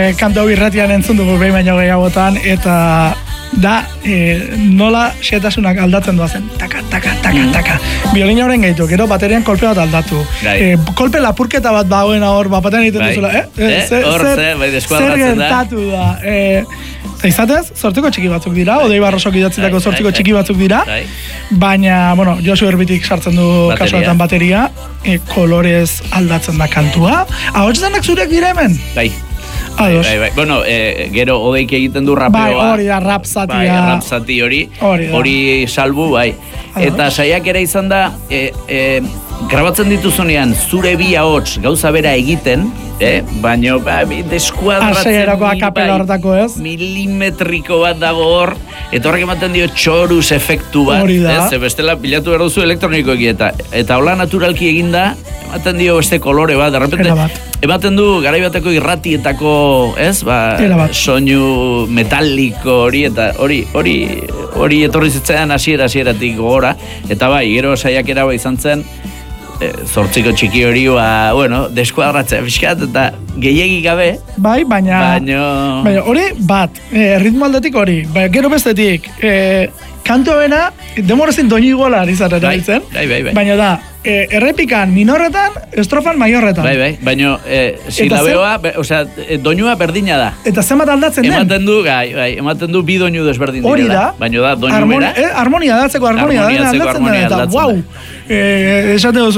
kantu irratian entzun dugu behin baino gehiagotan, eta da nola xetasunak aldatzen doazen. Taka, taka, taka, taka. Biolina horren gehitu, gero baterian kolpe bat aldatu. Kolpe lapurketa bat bagoena hor, bapatean egiten duzula. Zer gertatu da. Izatez, zortziko txiki batzuk dira, Odei Barrosok idatzitako zortziko txiki batzuk dira, baina, bueno, Josu Erbitik sartzen du kasuetan bateria, kolorez aldatzen da kantua. Ahots denak zureak dira hemen? Bai. Bueno, gero Odeik egiten du rapeoa. Bai, hori da, rap zatia. Bai, rap zati hori salbu, bai. Eta saiak ere izan da, grabatzen dituzunean zure bi ahots gauza bera egiten, baina deskuadratzen Hasierako akapela hortako, ez? Milimetriko bat dago hor, eta horrek ematen dio txoruz efektu bat, ez? Bestela pilatu behar duzu elektronikoeki eta hola naturalki eginda, ematen dio beste kolore bat, derrepente ematen du garaibateko irratietako, ez? Soinu metaliko hori, eta hori etorri zitzaidan hasieratik gogora, eta bai, gero saiakera izan zen, zortziko txiki hori, bueno, deskuadratzea fiskat, eta gehiegi gabe. Bai, baina hori bat, ritmo aldetik hori, gero bestetik, kantu bena, demorezin doinu igualar izan erabiltzen, baina da, errepikan minorretan, estrofan maiorretan. Bai, baina silabeoa, doinua berdina da. Eta zenbat aldatzen den? Ematen du bi doinu desberdin dira. Hori da. Baina da, doinu bera. Harmonia datzeko harmonia aldatzen den, eta wow! Esate duzu.